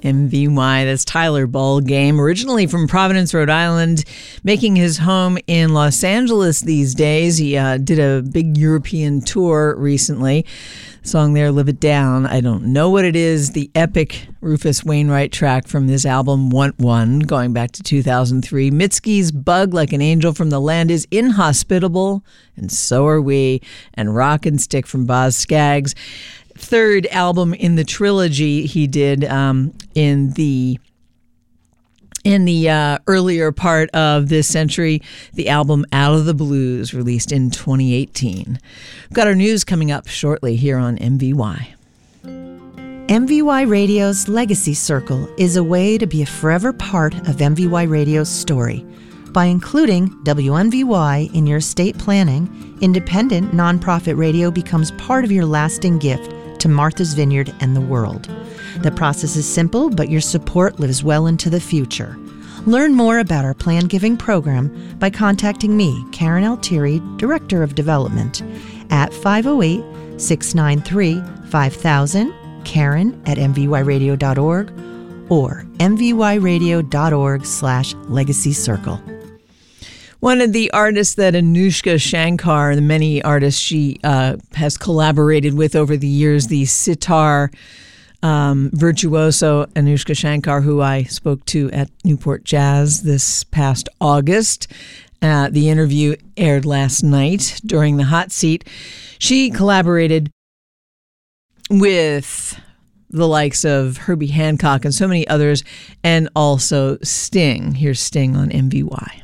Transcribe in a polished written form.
MVY. That's Tyler Ballgame, originally from Providence, Rhode Island, making his home in Los Angeles these days. He did a big European tour recently. The song there, Live It Down. I don't know what it is. The epic Rufus Wainwright track from this album, Want One, going back to 2003. Mitski's Bug Like an Angel from the Land is inhospitable, and so are we. And Rock and Stick from Boz Scaggs. Third album in the trilogy he did in the earlier part of this century, the album Out of the Blues, released in 2018. We've got our news coming up shortly here on MVY. MVY Radio's Legacy Circle is a way to be a forever part of MVY Radio's story. By including WMVY in your estate planning, independent nonprofit radio becomes part of your lasting gift to Martha's Vineyard and the world. The process is simple, but your support lives well into the future. Learn more about our plan giving program by contacting me, Karen Altieri, Director of Development, at 508-693-5000, Karen@mvyradio.org, or mvyradio.org/Legacy Circle. One of the artists that Anushka Shankar, the many artists she has collaborated with over the years, the sitar virtuoso Anushka Shankar, who I spoke to at Newport Jazz this past August. The interview aired last night during the hot seat. She collaborated with the likes of Herbie Hancock and so many others, and also Sting. Here's Sting on MVY.